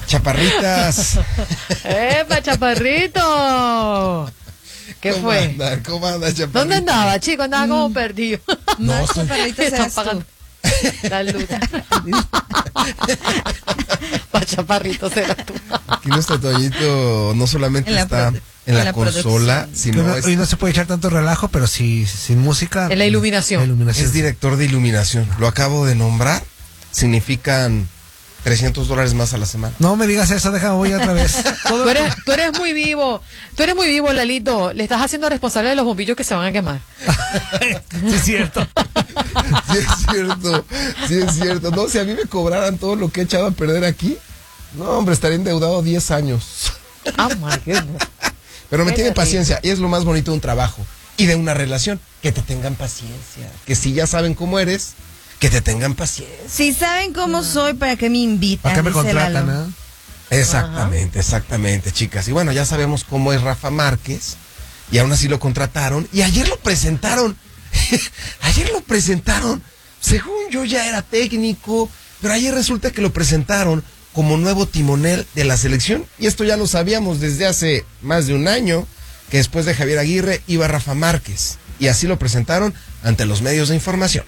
Chaparritas. ¡Epa, chaparrito! ¿Qué fue? ¿Cómo andas, chaparrito? ¿Dónde andaba, chico? Andaba como perdido. No, chaparrito, Está seas tú. apagando la luz. Pa' chaparrito será tú. Aquí nuestro Toñito no solamente está en la consola, sino Hoy no se puede echar tanto relajo, pero sí, sin música. En la iluminación. es director de iluminación. Lo acabo de nombrar. Significan $300 más a la semana. No me digas eso, déjame voy otra vez. Tú eres muy vivo. Tú eres muy vivo, Lalito. Le estás haciendo responsable de los bombillos que se van a quemar. Sí, es cierto. Sí es cierto, sí es cierto. No, si a mí me cobraran todo lo que he echado a perder aquí, no, hombre, estaría endeudado 10 años. Oh my goodness. Pero me Qué tienen terrible. paciencia, y es lo más bonito de un trabajo y de una relación, que te tengan paciencia, que si ya saben cómo eres, que te tengan paciencia. Si saben cómo soy, ¿para qué me invitan? ¿Para qué me Dice contratan, Lalo. Exactamente, chicas. Y bueno, ya sabemos cómo es Rafa Márquez, y aún así lo contrataron, y ayer lo presentaron. Según yo ya era técnico, pero ayer resulta que lo presentaron como nuevo timonel de la selección, y esto ya lo sabíamos desde hace más de un año, que después de Javier Aguirre iba Rafa Márquez, y así lo presentaron ante los medios de información.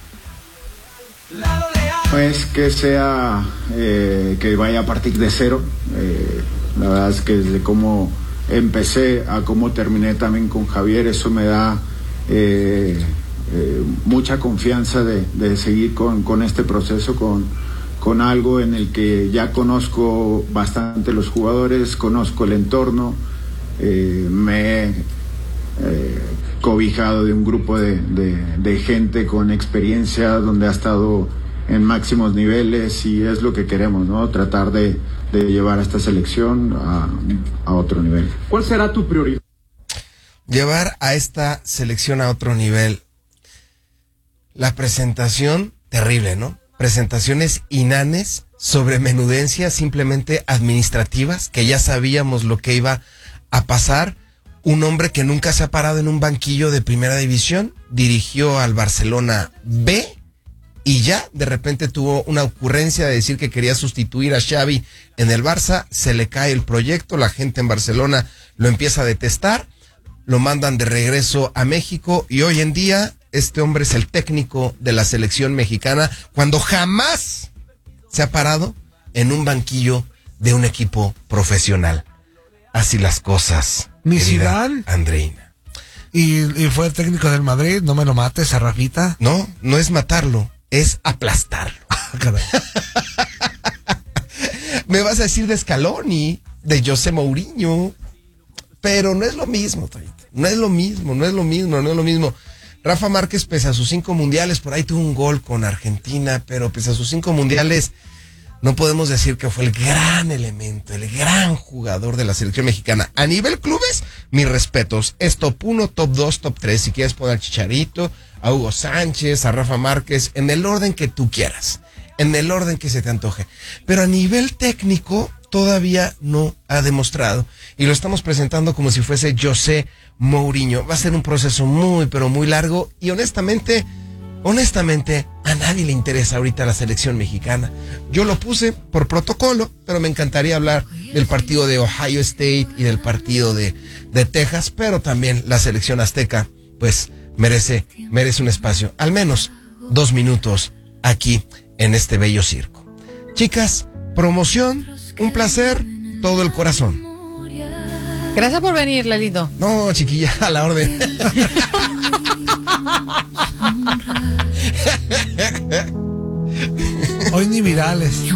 Pues que sea, que vaya a partir de cero. La verdad es que desde cómo empecé a cómo terminé también con Javier, eso me da mucha confianza de seguir con este proceso, con algo en el que ya conozco bastante los jugadores, conozco el entorno, me he cobijado de un grupo de gente con experiencia donde ha estado en máximos niveles, y es lo que queremos, ¿no? Tratar de llevar a esta selección a otro nivel. ¿Cuál será tu prioridad? Llevar a esta selección a otro nivel. La presentación, terrible, ¿no? Presentaciones inanes sobre menudencias simplemente administrativas, que ya sabíamos lo que iba a pasar. Un hombre que nunca se ha parado en un banquillo de primera división, dirigió al Barcelona B, y ya de repente tuvo una ocurrencia de decir que quería sustituir a Xavi en el Barça. Se le cae el proyecto, la gente en Barcelona lo empieza a detestar, lo mandan de regreso a México, y hoy en día este hombre es el técnico de la selección mexicana, cuando jamás se ha parado en un banquillo de un equipo profesional. Así las cosas, Ni querida Zidane. Andreina. Y fue el técnico del Madrid, no me lo mates a Rafita. No, no es matarlo, es aplastarlo. Caray. Me vas a decir de Scaloni, de José Mourinho, pero no es lo mismo, Toñito. No es lo mismo. Rafa Márquez, pese a sus 5 mundiales, por ahí tuvo un gol con Argentina, pero pese a sus 5 mundiales, no podemos decir que fue el gran elemento, el gran jugador de la selección mexicana. A nivel clubes, mis respetos. Es top 1, top 2, top 3. Si quieres poner al Chicharito, a Hugo Sánchez, a Rafa Márquez, en el orden que tú quieras, en el orden que se te antoje. Pero a nivel técnico, todavía no ha demostrado. Y lo estamos presentando como si fuese José Mourinho. Va a ser un proceso muy, pero muy largo. Y honestamente, a nadie le interesa ahorita la selección mexicana. Yo lo puse por protocolo, pero me encantaría hablar del partido de Ohio State y del partido de Texas, pero también la selección azteca, pues, merece un espacio, al menos 2 minutos aquí en este bello circo. Chicas, promoción, un placer, todo el corazón. Gracias por venir, Lalito. No, chiquilla, a la orden. Hoy ni virales.